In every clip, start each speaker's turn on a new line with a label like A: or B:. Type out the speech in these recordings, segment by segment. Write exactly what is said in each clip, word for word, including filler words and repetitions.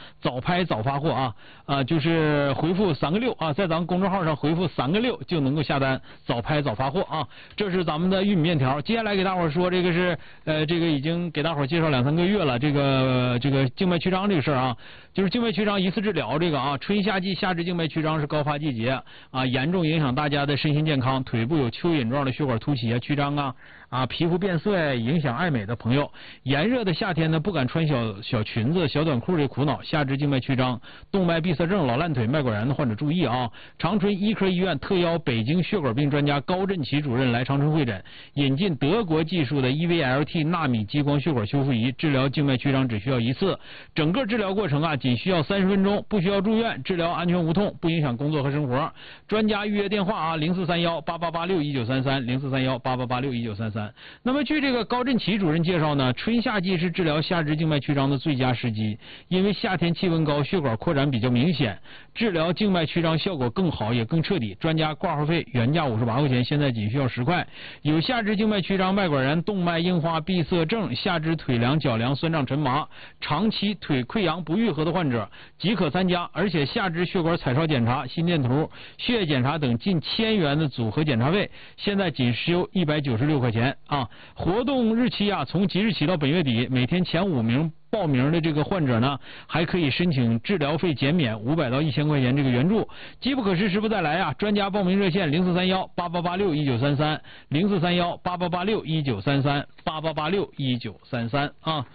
A: 早拍早发货啊啊，就是回复三个六啊，在咱们公众号上回复三个六就能够下单，早拍早发货啊。这是咱们的玉米面条。接下来给大伙儿说，这个是呃，这个已经给大伙儿介绍两三个月了，这个这个静脉曲张这个事儿啊，就是静脉曲张一次治疗这个啊，春夏季夏至静脉曲张是高发季节啊，严重影响大家的身心健康，腿部有蚯蚓状的血管凸起啊、曲张啊啊，皮肤变色影响爱美的朋友，炎热的夏天呢不敢穿小小裙子、小短裤这苦恼，夏至静脉曲张、动脉闭塞症、老烂腿、脉管炎的患者注意啊！长春医科医院特邀北京血管病专家高振奇主任来长春会诊，引进德国技术的 E V L T 纳米激光血管修复仪，治疗静脉曲张只需要一次，整个治疗过程啊仅需要三十分钟，不需要住院，治疗安全无痛，不影响工作和生活。专家预约电话啊零四三幺八八八六一九三三零四三幺八八八六一九三三。那么据这个高振奇主任介绍呢，春夏季是治疗夏至静脉曲张的最佳时机，因为夏天气温高，血管扩展比较明显，治疗静脉曲张效果更好也更彻底。专家挂号费原价五十八块钱，现在仅需要十块。有夏至静脉曲张、脉管炎、动脉硬化闭塞症、下肢腿凉、脚凉、酸胀沉麻、长期腿溃疡不愈合的患者即可参加，而且下肢血管彩超检查、心电图、血液检查等近千元的组合检查费，现在仅收一百九十六块钱啊！活动日期啊，从即日起到本月底，每天前五名报名的这个患者呢，还可以申请治疗费减免五百到一千块钱这个援助。机不可失，时不再来啊！专家报名热线零四三幺八八八六一九三三零四三幺八八八六一九三三八八八六一九三三啊。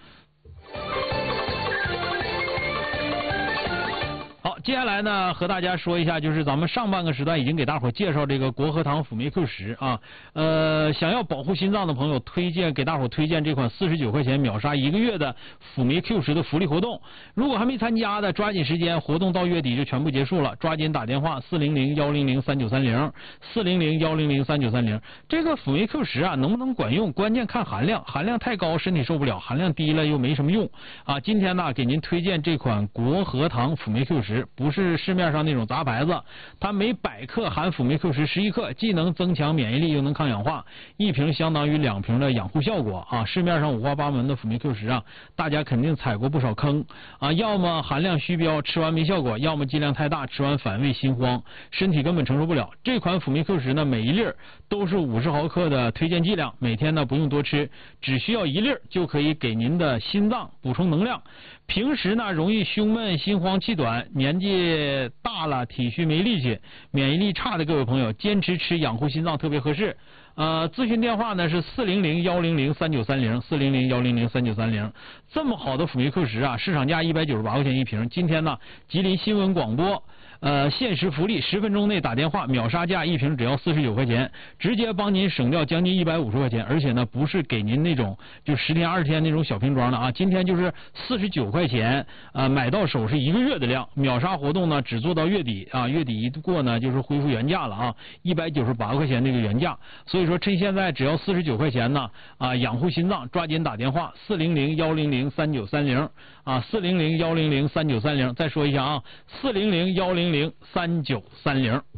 A: 好，接下来呢，和大家说一下，就是咱们上半个时段已经给大伙介绍这个国和堂辅酶 Q 十啊，呃，想要保护心脏的朋友，推荐给大伙推荐这款四十九块钱秒杀一个月的辅酶 Q 十的福利活动。如果还没参加的，抓紧时间，活动到月底就全部结束了，抓紧打电话四零零幺零零三九三零四零零幺零零三九三零。这个辅酶 Q 十啊，能不能管用，关键看含量，含量太高身体受不了，含量低了又没什么用啊。今天呢，给您推荐这款国和堂辅酶 Q 十。不是市面上那种杂牌子，它每百克含辅酶 Q 十十一克，既能增强免疫力又能抗氧化，一瓶相当于两瓶的养护效果啊！市面上五花八门的辅酶 Q 十啊，大家肯定踩过不少坑啊，要么含量虚标，吃完没效果，要么剂量太大，吃完反胃心慌，身体根本承受不了。这款辅酶 Q 十呢，每一粒都是五十毫克的推荐剂量，每天呢不用多吃，只需要一粒就可以给您的心脏补充能量。平时呢容易胸闷、心慌、气短，年纪大了体虚没力气、免疫力差的各位朋友，坚持吃养护心脏特别合适。呃，咨询电话呢是四零零幺零零三九三零四零零幺零零三九三零。这么好的辅酶 Q 十啊，市场价一百九十八块钱一瓶。今天呢，吉林新闻广播呃限时福利，十分钟内打电话秒杀价，一瓶只要四十九块钱，直接帮您省掉将近一百五十块钱，而且呢不是给您那种就十天二十天那种小瓶装的啊，今天就是四十九块钱，呃买到手是一个月的量，秒杀活动呢只做到月底啊，月底一过呢就是恢复原价了啊，一百九十八块钱那个原价，所以说趁现在只要四十九块钱呢啊，养护心脏抓紧打电话四零零幺零零三九三零啊，四零零幺零零三九三零，再说一下啊，四零零幺零零三九三零。